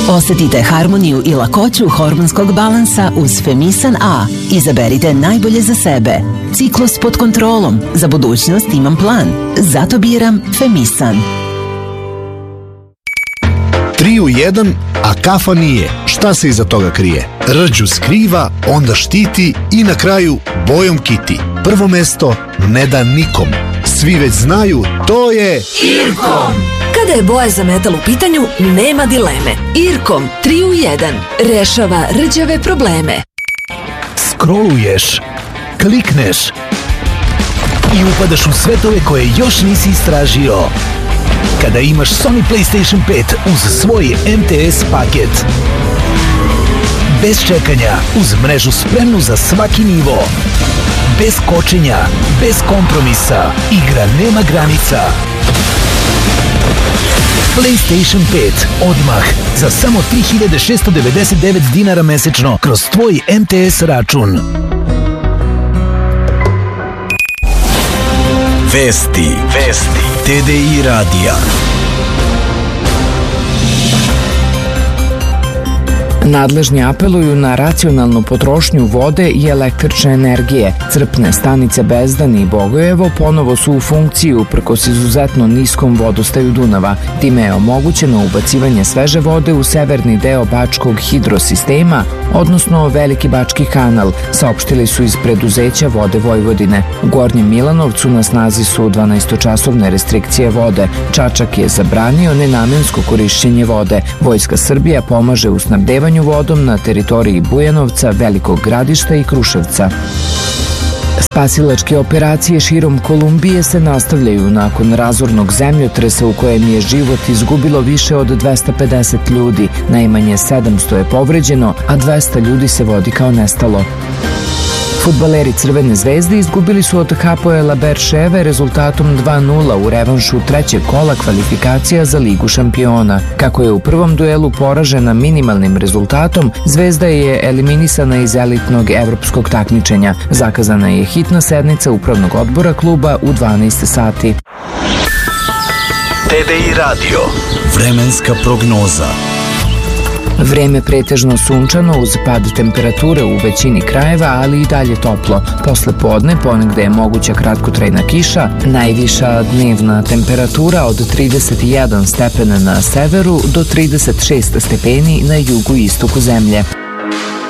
Osetite harmoniju i lakoću hormonskog balansa uz Femisan A. Izaberite najbolje za sebe. Ciklus pod kontrolom. Za budućnost imam plan. Zato biram Femisan. 3 u 1, a kafa nije. Šta se iza toga krije? Rđu skriva, onda štiti i na kraju bojom kiti. Prvo mesto ne da nikom. Svi već znaju, to je Irkom. Kada je boja za metal u pitanju, nema dileme. Irkom 3 u 1 rešava rđave probleme. Scrolluješ, klikneš i upadaš u svetove koje još nisi istražio. Kada imaš Sony PlayStation 5 uz svoj MTS paket. Bez čekanja, uz mrežu spremnu za svaki nivo. Bez kočenja, bez kompromisa, igra nema granica. PlayStation 5 odmah za samo 3699 dinara mesečno kroz tvoj MTS račun. Vesti TDI radija. Nadležni apeluju na racionalnu potrošnju vode i električne energije. Crpne stanice Bezdan i Bogojevo ponovo su u funkciji uprkos izuzetno niskom vodostaju Dunava. Time je omogućeno ubacivanje sveže vode u severni deo Bačkog hidrosistema, odnosno Veliki Bački kanal, saopštili su iz preduzeća Vode Vojvodine. U Gornjem Milanovcu na snazi su 12-časovne restrikcije vode. Čačak je zabranio nenamensko korišćenje vode. Vojska Srbija pomaže u snabdevanju vodom na teritoriji Bujanovca, Velikog Gradišta i Kruševca. Spasilačke operacije širom Kolumbije se nastavljaju nakon razornog zemljotresa u kojem je život izgubilo više od 250 ljudi. Najmanje 700 je povređeno, a 200 ljudi se vodi kao nestalo. Fudbaleri Crvene zvezde izgubili su od Hapoela Berševe rezultatom 2:0 u revanšu trećeg kola kvalifikacija za Ligu šampiona. Kako je u prvom duelu poražena minimalnim rezultatom, Zvezda je eliminisana iz elitnog evropskog takmičenja. Zakazana je hitna sednica upravnog odbora kluba u 12 sati. TDI radio. Vremenska prognoza. Vreme pretežno sunčano uz pad temperature u većini krajeva, ali i dalje toplo. Posle podne ponegde je moguća kratkotrajna kiša, najviša dnevna temperatura od 31 stepena na severu do 36 stepeni na jugu i istoku zemlje.